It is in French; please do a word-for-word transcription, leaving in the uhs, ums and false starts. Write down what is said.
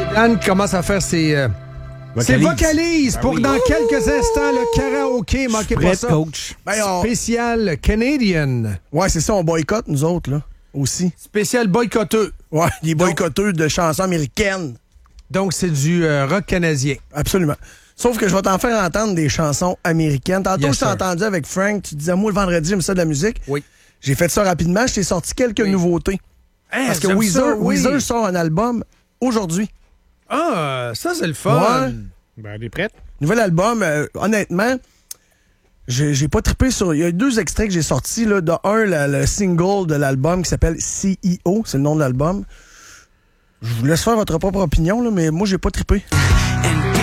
Anne commence à faire ses, euh, ses vocalises pour oui. dans quelques instants le karaoké. Manquez pas Prête, ça. coach. Ben, on- Spécial Canadian. Ouais, c'est ça, on boycotte, nous autres, là, aussi. Spécial boycotteux. Ouais, les boycotteurs de chansons américaines. Donc, c'est du euh, rock canadien. Absolument. Sauf que je vais t'en faire entendre des chansons américaines. Tantôt, Yes, je t'ai sir. entendu avec Frank, tu disais, moi, le vendredi, j'aime ça de la musique. Oui. J'ai fait ça rapidement, je t'ai sorti quelques Oui. nouveautés. Hein, Parce que j'aime Weezer, ça, oui. Weezer sort un album aujourd'hui. Ah, ça, c'est le fun. Ouais. Ben, elle est prête. Nouvel album, euh, honnêtement, j'ai j'ai pas trippé sur... Il y a deux extraits que j'ai sortis. Là. De un, le, le single de l'album qui s'appelle C E O, c'est le nom de l'album. Je vous laisse faire votre propre opinion, là, mais moi, j'ai pas trippé.